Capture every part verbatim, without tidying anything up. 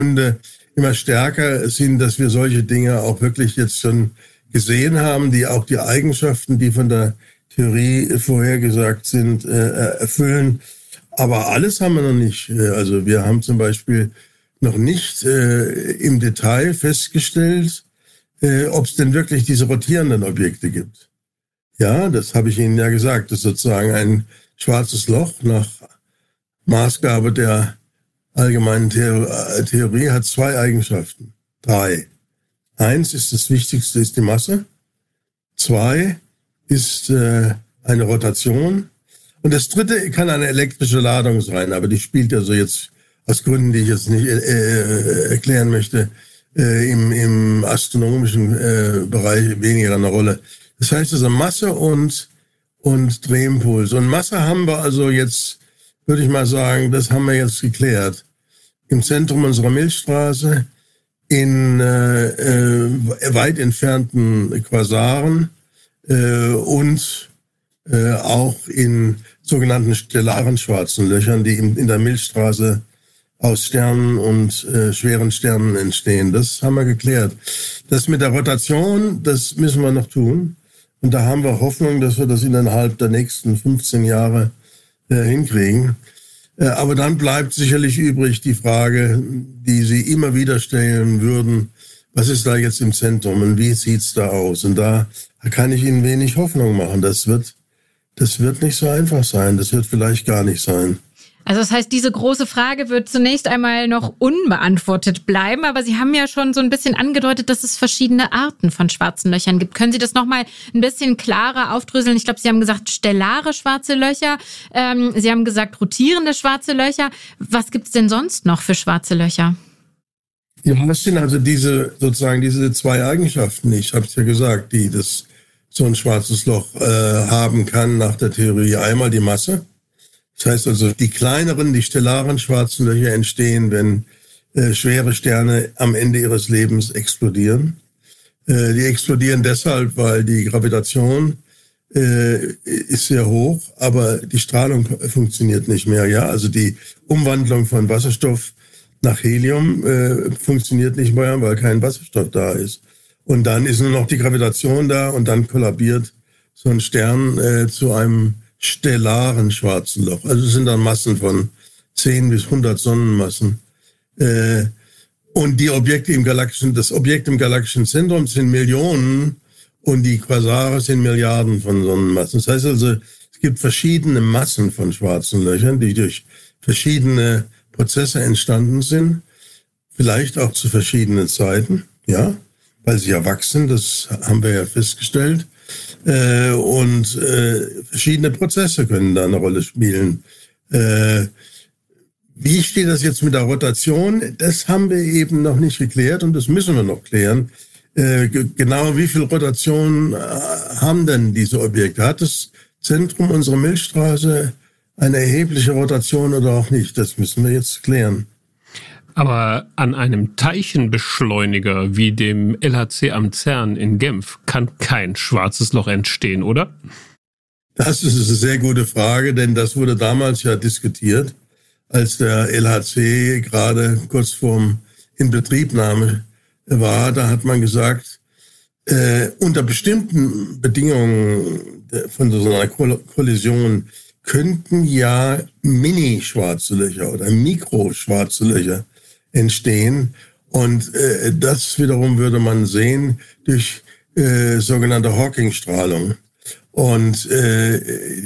immer stärker sind, dass wir solche Dinge auch wirklich jetzt schon gesehen haben, die auch die Eigenschaften, die von der Theorie vorhergesagt sind, erfüllen. Aber alles haben wir noch nicht. Also wir haben zum Beispiel noch nicht im Detail festgestellt, ob es denn wirklich diese rotierenden Objekte gibt. Ja, das habe ich Ihnen ja gesagt, dass sozusagen ein schwarzes Loch nach Maßgabe der allgemeinen Theorie hat zwei Eigenschaften. Drei. Eins ist das Wichtigste, ist die Masse. Zwei ist äh, eine Rotation. Und das dritte kann eine elektrische Ladung sein, aber die spielt also jetzt aus Gründen, die ich jetzt nicht äh, erklären möchte, äh, im, im astronomischen äh, Bereich weniger eine Rolle. Das heißt also Masse und, und Drehimpuls. Und Masse haben wir also jetzt, würde ich mal sagen, das haben wir jetzt geklärt. Im Zentrum unserer Milchstraße, in äh, äh, weit entfernten Quasaren äh, und äh, auch in sogenannten stellaren schwarzen Löchern, die in, in der Milchstraße aus Sternen und äh, schweren Sternen entstehen. Das haben wir geklärt. Das mit der Rotation, das müssen wir noch tun. Und da haben wir Hoffnung, dass wir das innerhalb der nächsten fünfzehn Jahre äh, hinkriegen. Äh, aber dann bleibt sicherlich übrig die Frage, die Sie immer wieder stellen würden, was ist da jetzt im Zentrum und wie sieht's da aus? Und da kann ich Ihnen wenig Hoffnung machen. Das wird, das wird nicht so einfach sein. Das wird vielleicht gar nicht sein. Also das heißt, diese große Frage wird zunächst einmal noch unbeantwortet bleiben, aber Sie haben ja schon so ein bisschen angedeutet, dass es verschiedene Arten von schwarzen Löchern gibt. Können Sie das nochmal ein bisschen klarer aufdröseln? Ich glaube, Sie haben gesagt stellare schwarze Löcher, ähm, Sie haben gesagt rotierende schwarze Löcher. Was gibt's denn sonst noch für schwarze Löcher? Ja, das sind also diese sozusagen diese zwei Eigenschaften, ich habe es ja gesagt, die das so ein schwarzes Loch äh, haben kann nach der Theorie. Einmal die Masse. Das heißt also, die kleineren, die stellaren schwarzen Löcher entstehen, wenn äh, schwere Sterne am Ende ihres Lebens explodieren. Äh, die explodieren deshalb, weil die Gravitation äh, ist sehr hoch, aber die Strahlung funktioniert nicht mehr. Ja, also die Umwandlung von Wasserstoff nach Helium äh, funktioniert nicht mehr, weil kein Wasserstoff da ist. Und dann ist nur noch die Gravitation da und dann kollabiert so ein Stern äh, zu einem stellaren schwarzen Loch. Also es sind dann Massen von zehn bis hundert Sonnenmassen. Äh, und die Objekte im galaktischen, das Objekt im galaktischen Zentrum sind Millionen und die Quasare sind Milliarden von Sonnenmassen. Das heißt also, es gibt verschiedene Massen von schwarzen Löchern, die durch verschiedene Prozesse entstanden sind. Vielleicht auch zu verschiedenen Zeiten, ja, weil sie ja wachsen, das haben wir ja festgestellt. Äh, und äh, verschiedene Prozesse können da eine Rolle spielen. Äh, wie steht das jetzt mit der Rotation? Das haben wir eben noch nicht geklärt und das müssen wir noch klären. Äh, g- genau wie viel Rotation äh, haben denn diese Objekte? Hat das Zentrum unserer Milchstraße eine erhebliche Rotation oder auch nicht? Das müssen wir jetzt klären. Aber an einem Teilchenbeschleuniger wie dem L H C am CERN in Genf kann kein schwarzes Loch entstehen, oder? Das ist eine sehr gute Frage, denn das wurde damals ja diskutiert, als der L H C gerade kurz vorm Inbetriebnahme war. Da hat man gesagt, äh, unter bestimmten Bedingungen von so einer Kollision könnten ja Mini-schwarze Löcher oder Mikro-schwarze Löcher entstehen. Und äh, das wiederum würde man sehen durch äh, sogenannte Hawking-Strahlung. Und äh,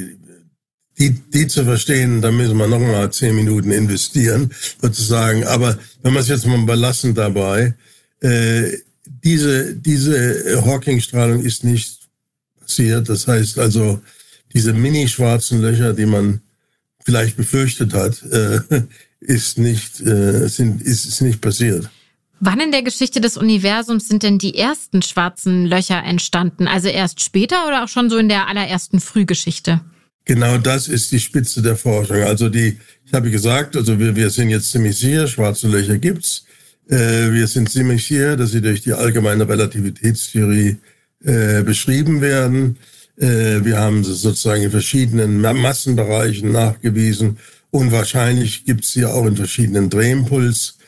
die, die zu verstehen, da müssen wir nochmal zehn Minuten investieren, sozusagen. Aber wenn wir es jetzt mal belassen dabei, äh, diese, diese Hawking-Strahlung ist nicht passiert. Das heißt also, diese mini-schwarzen Löcher, die man vielleicht befürchtet hat, äh, ist nicht, äh, sind, ist, ist nicht passiert. Wann in der Geschichte des Universums sind denn die ersten schwarzen Löcher entstanden? Also erst später oder auch schon so in der allerersten Frühgeschichte? Genau das ist die Spitze der Forschung. Also die, ich habe gesagt, also wir, wir sind jetzt ziemlich sicher, schwarze Löcher gibt's. Äh, wir sind ziemlich sicher, dass sie durch die allgemeine Relativitätstheorie äh, beschrieben werden. Wir haben sie sozusagen in verschiedenen Massenbereichen nachgewiesen und wahrscheinlich gibt es sie auch in verschiedenen Drehimpuls